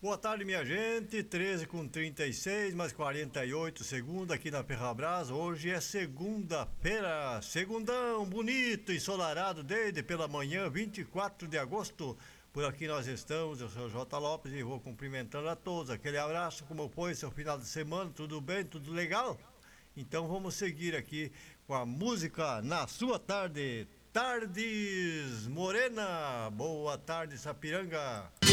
Boa tarde, minha gente. 13h36, mais 48 segundos aqui na Ferrabras. Hoje é segunda-feira, segundão bonito, ensolarado desde pela manhã, 24 de agosto. Por aqui nós estamos, eu sou o J. Lopes e vou cumprimentando a todos. Aquele abraço, como foi seu final de semana? Tudo bem? Tudo legal? Então vamos seguir aqui com a música na sua tarde. Tardes Morena. Boa tarde, Sapiranga.